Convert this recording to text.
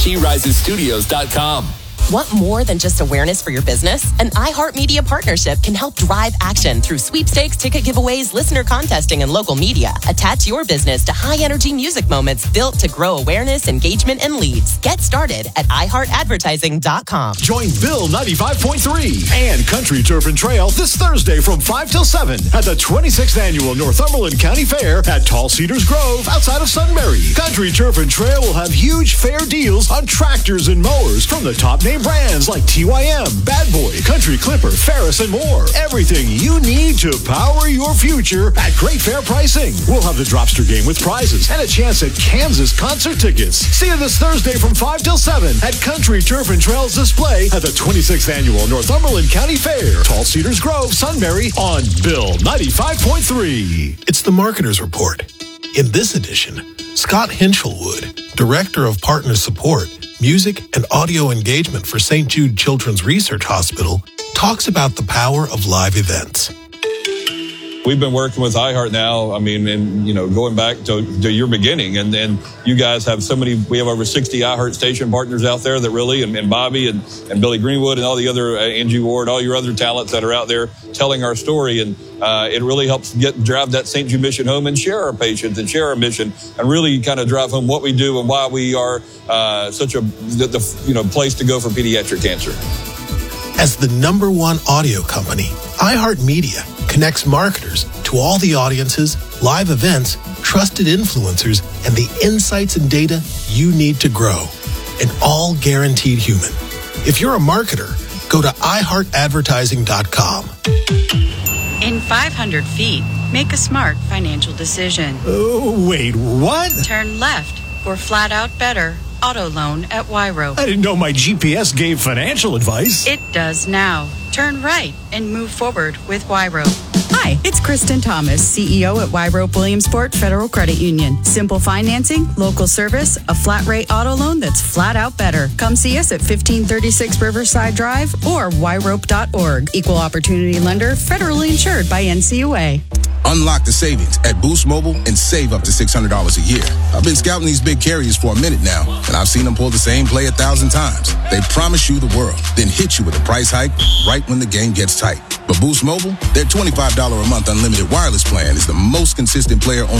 SheRisesStudios.com. Want more than just awareness for your business? An iHeartMedia partnership can help drive action through sweepstakes, ticket giveaways, listener contesting, and local media. Attach your business to high-energy music moments built to grow awareness, engagement, and leads. Get started at iHeartAdvertising.com. Join Bill 95.3 and Country Turf and Trail this Thursday from 5 till 7 at the 26th Annual Northumberland County Fair at Tall Cedars Grove outside of Sunbury. Country Turf and Trail will have huge fair deals on tractors and mowers from the top name brands like TYM, Bad Boy, Country Clipper, Ferris, and more. Everything you need to power your future at great fair pricing. We'll have the Dropster game with prizes and a chance at Kansas concert tickets. See you this Thursday from 5 till 7 at Country Turf and Trails display at the 26th Annual Northumberland County Fair, Tall Cedars Grove, Sunbury on Bill 95.3. It's the Marketer's Report. In this edition, Scott Hinchelwood, Director of Partner Support, Music and Audio Engagement for St. Jude Children's Research Hospital, talks about the power of live events. We've been working with iHeart now, going back to your beginning, and then you guys have we have over 60 iHeart station partners out there that really, and Bobby and Billy Greenwood and all the other, Angie Ward, all your other talents that are out there telling our story, and it really helps drive that St. Jude mission home and share our patients and share our mission and really kind of drive home what we do and why we are such a place to go for pediatric cancer. As the #1 audio company, iHeartMedia connects marketers to all the audiences, live events, trusted influencers, and the insights and data you need to grow. And all guaranteed human. If you're a marketer, go to iHeartAdvertising.com. In 500 feet, make a smart financial decision. Wait, what? Turn left for flat out better auto loan at Wyro. I didn't know my GPS gave financial advice. It does now. Turn right and move forward with Wyro. Hi, it's Kristen Thomas, CEO at Wyro Williamsport Federal Credit Union. Simple financing, local service, a flat rate auto loan that's flat out better. Come see us at 1536 Riverside Drive or wyrope.org. Equal opportunity lender, federally insured by NCUA. Unlock the savings at Boost Mobile and save up to $600 a year. I've been scouting these big carriers for a minute now, and I've seen them pull the same play 1,000 times. They promise you the world, then hit you with a price hike right when the game gets tight. But Boost Mobile, their $25 a month unlimited wireless plan is the most consistent player on